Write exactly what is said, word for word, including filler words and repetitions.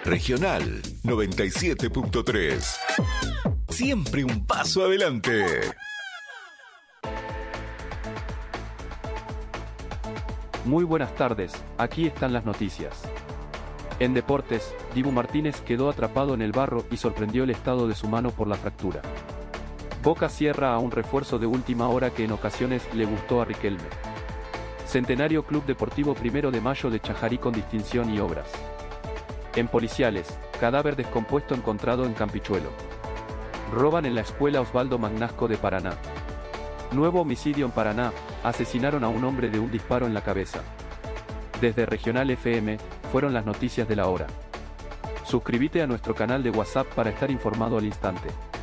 Regional noventa y siete punto tres. Siempre un paso adelante. Muy buenas tardes, aquí están las noticias. En deportes, Dibu Martínez quedó atrapado en el barro y sorprendió el estado de su mano por la fractura. Boca cierra a un refuerzo de última hora que en ocasiones le gustó a Riquelme. Centenario Club Deportivo Primero de Mayo de Chajarí con distinción y obras. En policiales, cadáver descompuesto encontrado en Campichuelo. Roban en la escuela Osvaldo Magnasco de Paraná. Nuevo homicidio en Paraná, asesinaron a un hombre de un disparo en la cabeza. Desde Regional F M, fueron las noticias de la hora. Suscríbete a nuestro canal de WhatsApp para estar informado al instante.